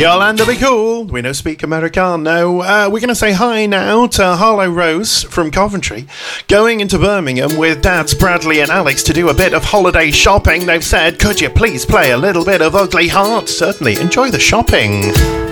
Yolanda, be cool. We don't speak Americano. We're going to say hi now to Harlow Rose from Coventry, going into Birmingham with dads Bradley and Alex to do a bit of holiday shopping. They've said, could you please play a little bit of Ugly Heart? Certainly, enjoy the shopping.